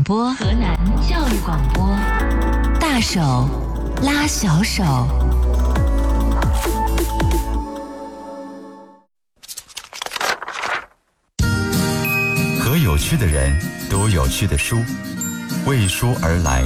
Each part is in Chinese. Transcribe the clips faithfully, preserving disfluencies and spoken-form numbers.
播，河南教育广播，大手拉小手。 和有趣的人读有趣的书，为书而来。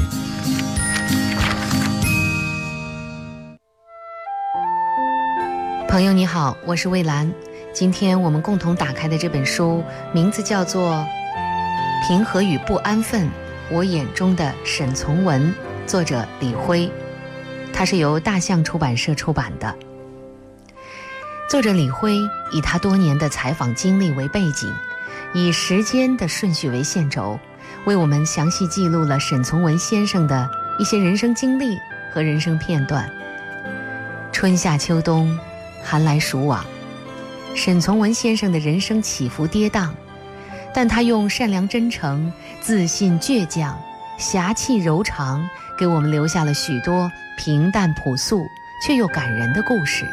朋友你好，我是蔚兰。今天我们共同打开的这本书名字叫做《平和与不安分：我眼中的沈从文》，作者李辉，它是由大象出版社出版的。作者李辉以他多年的采访经历为背景，以时间的顺序为线轴，为我们详细记录了沈从文先生的一些人生经历和人生片段。春夏秋冬，寒来暑往，沈从文先生的人生起伏跌宕，但他用善良真诚、自信倔强、侠气柔肠，给我们留下了许多平淡朴素却又感人的故事。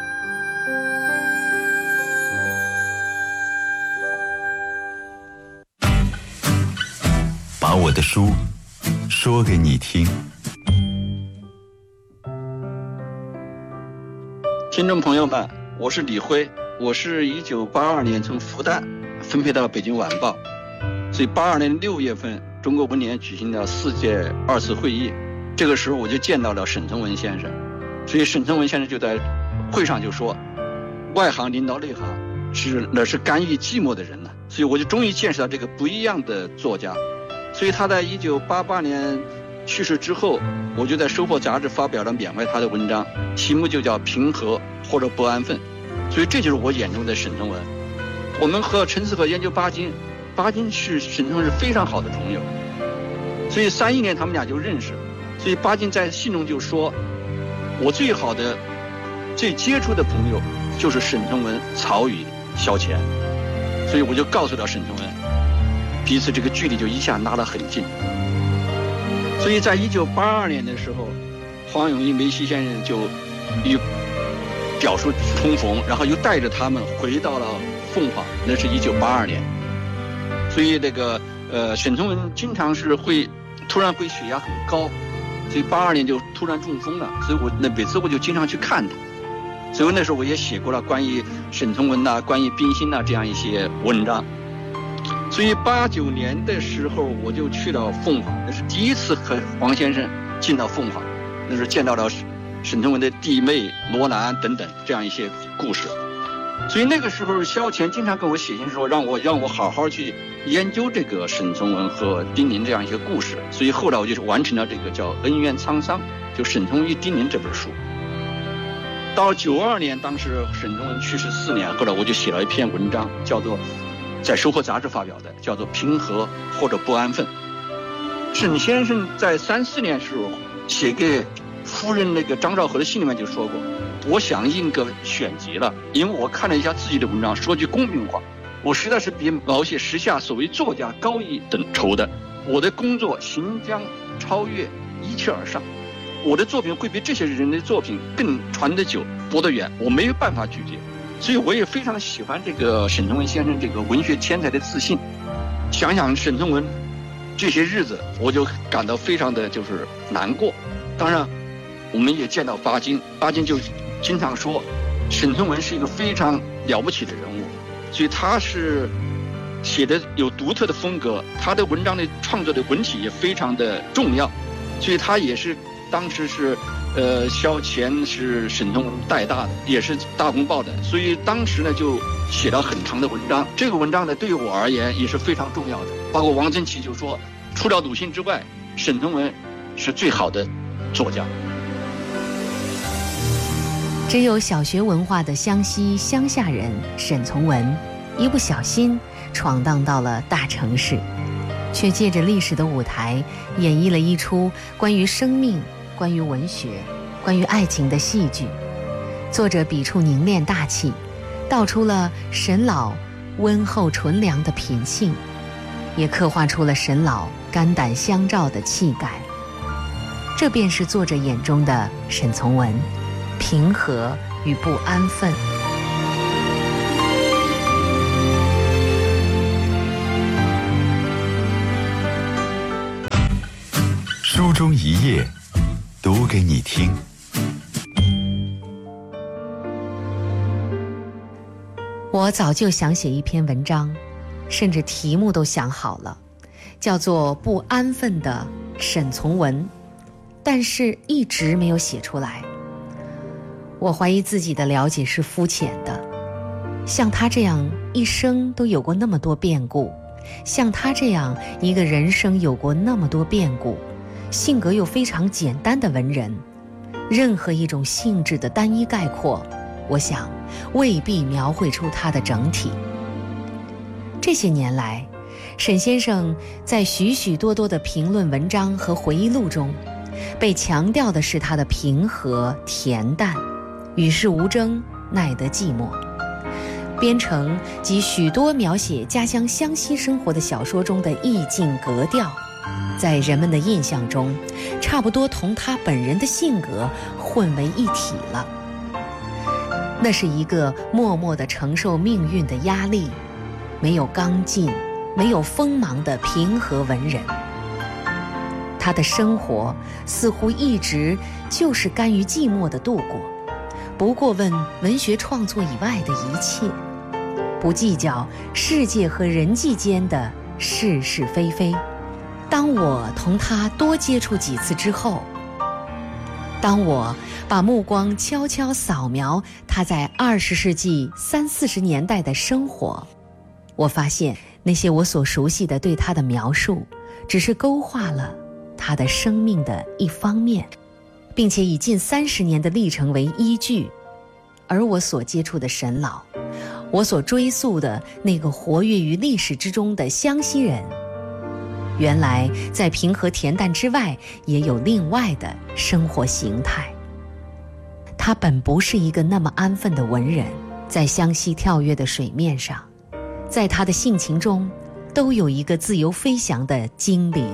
把我的书说给你听。 听众朋友们，我是李辉，我是一九八二年从复旦分配到了北京晚报，所以八二年六月份，中国文联举行了世界二次会议，这个时候我就见到了沈从文先生，所以沈从文先生就在会上就说，外行领导内行，是那是甘于寂寞的人呢，所以我就终于见识到这个不一样的作家。所以他在一九八八年去世之后，我就在《收获》杂志发表了缅怀他的文章，题目就叫《平和或者不安分》。所以这就是我眼中的沈从文。我们和陈思和研究巴金，巴金是沈从文是非常好的朋友，所以三一年他们俩就认识。所以巴金在信中就说，我最好的、最接触的朋友就是沈从文、曹禺、萧乾。所以我就告诉了沈从文，彼此这个距离就一下拉得很近。所以在一九八二年的时候，黄永义梅西先生就与表叔重逢，然后又带着他们回到了凤凰，那是一九八二年。所以那个呃，沈从文经常是会突然会血压很高，所以八二年就突然中风了，所以我那每次我就经常去看他。所以那时候我也写过了关于沈从文呐、关于冰心呐这样一些文章。所以八九年的时候我就去了凤凰，那是第一次和黄先生进到凤凰，那是见到了沈从文的弟妹罗兰等等这样一些故事。所以那个时候萧乾经常跟我写信说，让我让我好好去研究这个沈从文和丁玲这样一些故事。所以后来我就完成了这个叫《恩怨沧桑》，就沈从文与丁玲这本书。到九二年，当时沈从文去世四年，后来我就写了一篇文章，叫做在《收获》杂志发表的，叫做《平和或者不安分》。沈先生在三四年时候写给夫人那个张兆和的信里面就说过，我想印个选集了，因为我看了一下自己的文章，说句公平话，我实在是比某些时下所谓作家高一等筹的，我的工作行将超越，一切而上，我的作品会比这些人的作品更传得久，播得远，我没有办法拒绝。所以我也非常喜欢这个沈从文先生这个文学天才的自信。想想沈从文这些日子，我就感到非常的就是难过。当然我们也见到巴金，巴金就经常说沈从文是一个非常了不起的人物，所以他是写的有独特的风格，他的文章的创作的文体也非常的重要，所以他也是当时是呃，萧乾是沈从文带大的，也是大公报的，所以当时呢就写了很长的文章。这个文章呢对我而言也是非常重要的。包括王曾祺就说，除了鲁迅之外，沈从文是最好的作家。 只有小学文化的湘西乡下人沈从文，一不小心闯荡到了大城市，却借着历史的舞台演绎了一出关于生命、关于文学、关于爱情的戏剧。作者笔触凝练大气，道出了沈老温厚纯良的品性，也刻画出了沈老肝胆相照的气概。这便是作者眼中的沈从文，平和与不安分。 书中一页，读给你听。 我早就想写一篇文章，甚至题目都想好了，叫做《不安分的沈从文》，但是一直没有写出来。我怀疑自己的了解是肤浅的，像他这样一生都有过那么多变故，像他这样一个人生有过那么多变故，性格又非常简单的文人，任何一种性质的单一概括，我想未必描绘出他的整体。这些年来，沈先生在许许多多的评论文章和回忆录中，被强调的是他的平和恬淡，与世无争，耐得寂寞。编程及许多描写家乡湘西生活的小说中的意境格调，在人们的印象中，差不多同他本人的性格混为一体了。那是一个默默地承受命运的压力，没有刚劲，没有锋芒的平和文人。他的生活似乎一直就是甘于寂寞地度过，不过问文学创作以外的一切，不计较世界和人际间的是是非非。当我同他多接触几次之后，当我把目光悄悄扫描他在二十世纪三四十年代的生活，我发现那些我所熟悉的对他的描述，只是勾画了他的生命的一方面，并且以近三十年的历程为依据。而我所接触的沈老，我所追溯的那个活跃于历史之中的湘西人，原来在平和恬淡之外，也有另外的生活形态。他本不是一个那么安分的文人，在湘西跳跃的水面上，在他的性情中，都有一个自由飞翔的精灵。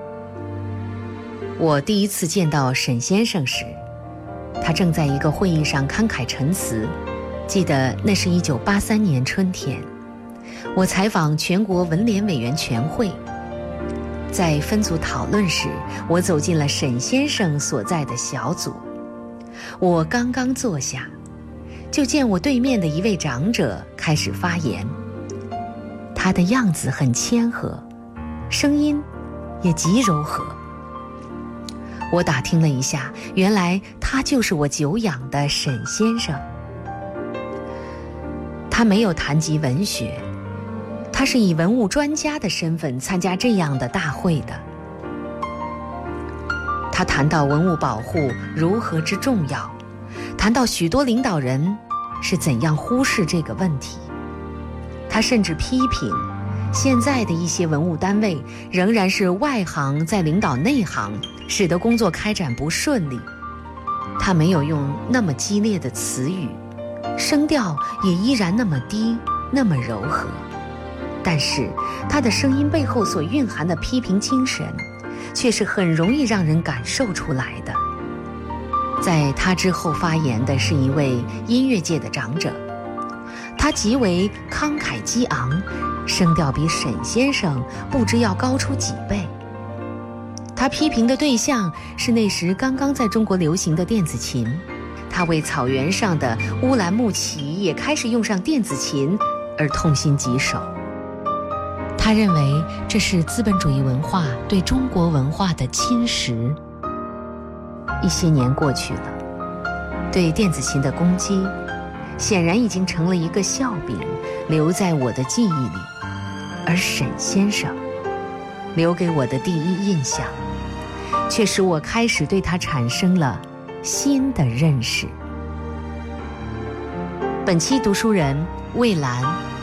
我第一次见到沈先生时，他正在一个会议上慷慨陈词，记得那是一九八三年春天，我采访全国文联委员全会。在分组讨论时，我走进了沈先生所在的小组。我刚刚坐下，就见我对面的一位长者开始发言。他的样子很谦和，声音也极柔和。我打听了一下，原来他就是我久仰的沈先生。他没有谈及文学，他是以文物专家的身份参加这样的大会的。他谈到文物保护如何之重要，谈到许多领导人是怎样忽视这个问题。他甚至批评现在的一些文物单位仍然是外行在领导内行，使得工作开展不顺利。他没有用那么激烈的词语，声调也依然那么低，那么柔和，但是他的声音背后所蕴含的批评精神，却是很容易让人感受出来的。在他之后发言的是一位音乐界的长者，他极为慷慨激昂，声调比沈先生不知要高出几倍。他批评的对象是那时刚刚在中国流行的电子琴，他为草原上的乌兰牧骑也开始用上电子琴而痛心疾首。他认为这是资本主义文化对中国文化的侵蚀。一些年过去了，对电子琴的攻击显然已经成了一个笑柄，留在我的记忆里。而沈先生留给我的第一印象，却使我开始对他产生了新的认识。本期读书人魏兰。